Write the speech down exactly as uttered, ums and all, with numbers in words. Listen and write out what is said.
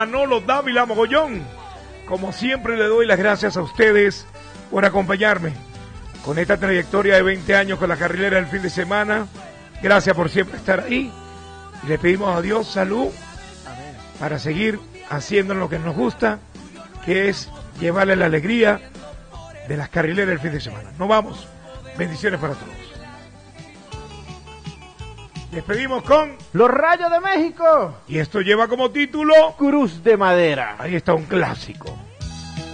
Manolo Dávila Mogollón. Como siempre le doy las gracias a ustedes por acompañarme con esta trayectoria de veinte años con la carrilera del fin de semana. Gracias por siempre estar ahí. Y le pedimos a Dios salud para seguir haciendo lo que nos gusta, que es llevarle la alegría de las carrileras del fin de semana. Nos vamos. Bendiciones para todos. Despedimos con Los Rayos de México. Y esto lleva como título Cruz de Madera. Ahí está un clásico.